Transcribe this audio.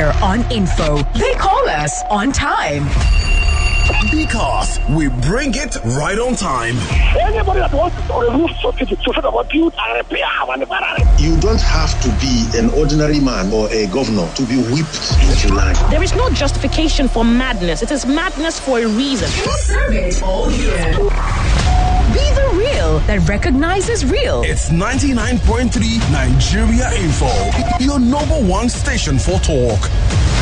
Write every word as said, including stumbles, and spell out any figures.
deliver on info. They call us on time. Because we bring it right on time. Anybody that wants to remove something to sort of build and repair our You don't have to be an ordinary man or a governor to be whipped into line. There is no justification for madness. It is madness for a reason. We'll serve it all year. Be the real that recognizes real. It's ninety-nine point three Nigeria Info, your number one station for talk.